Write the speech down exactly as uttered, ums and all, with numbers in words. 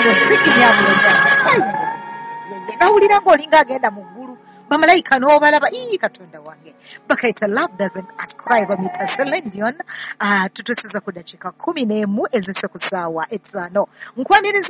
nawulira ng'olinga agenda mu ggulu bamalayika n'obalaba ii katonda wange bakaita love doesn't ascribe amita Celine Dion. Uh, tutusiza ku dakiika kumi n'emu ezise ku ssaawa etaano nkwaniriza